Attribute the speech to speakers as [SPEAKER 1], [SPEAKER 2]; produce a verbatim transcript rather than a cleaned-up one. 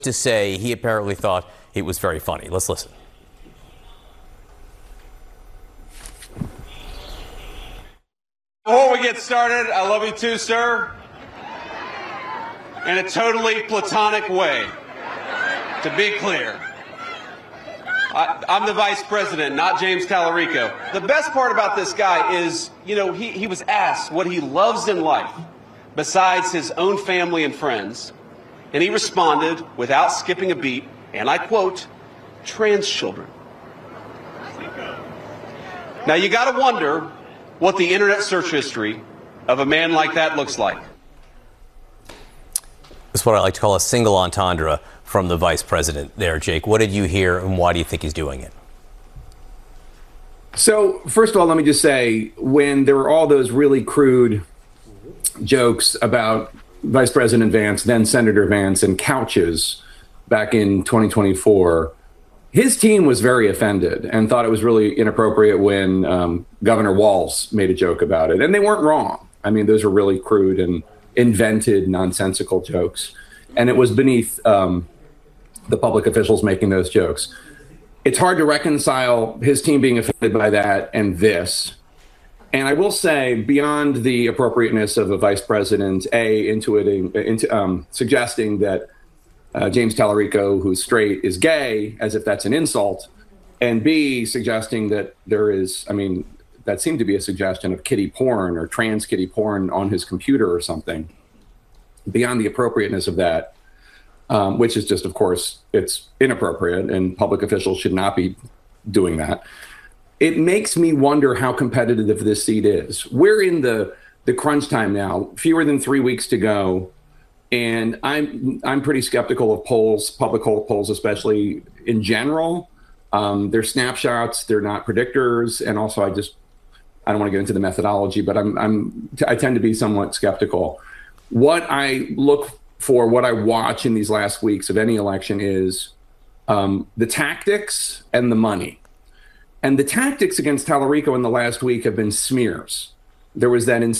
[SPEAKER 1] to say he apparently thought it was very funny. Let's listen.
[SPEAKER 2] Before we get started, I love you too, sir. In a totally platonic way, to be clear. I, I'm the vice president, not James Tallarico. The best part about this guy is, you know, he, he was asked what he loves in life besides his own family and friends. And he responded without skipping a beat, and I quote, trans children. Now you got to wonder what the internet search history of a man like that looks like.
[SPEAKER 1] This is what I like to call a single entendre from the vice president there, Jake. What did you hear, and why do you think he's doing it?
[SPEAKER 3] So, first of all, let me just say, when there were all those really crude jokes about Vice President Vance, then Senator Vance, and couches back in twenty twenty-four, his team was very offended and thought it was really inappropriate when um, Governor Walz made a joke about it. And they weren't wrong. I mean, those are really crude and invented, nonsensical jokes. And it was beneath um, the public officials making those jokes. It's hard to reconcile his team being offended by that and this. And I will say, beyond the appropriateness of a vice president, A, intuiting, into, um, suggesting that uh, James Tallarico, who's straight, is gay, as if that's an insult, and B, suggesting that there is, I mean, that seemed to be a suggestion of kiddie porn or trans kiddie porn on his computer or something. Beyond the appropriateness of that, um, which is just, of course, it's inappropriate, and public officials should not be doing that. It makes me wonder how competitive this seat is. We're in the the crunch time now, fewer than three weeks to go, and I'm I'm pretty skeptical of polls, public polls, especially in general. Um, they're snapshots, they're not predictors, and also I just I don't want to get into the methodology, but I'm I'm I tend to be somewhat skeptical. What I look for, what I watch in these last weeks of any election is um, the tactics and the money. And the tactics against Tallarico in the last week have been smears. There was that